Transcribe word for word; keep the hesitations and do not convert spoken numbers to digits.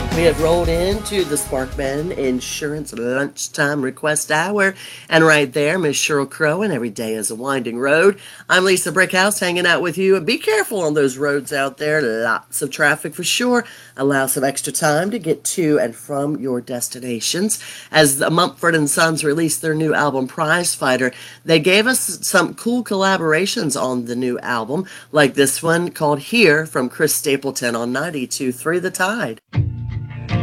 We have rolled into the Sparkman Insurance Lunchtime Request Hour. And right there, Miss Cheryl Crow, and every day is a winding road. I'm Lisa Brickhouse hanging out with you. And be careful on those roads out there. Lots of traffic for sure. Allow some extra time to get to and from your destinations. As the Mumford and Sons released their new album, Prize Fighter, they gave us some cool collaborations on the new album, like this one called Here from Chris Stapleton on ninety-two point three The Tide.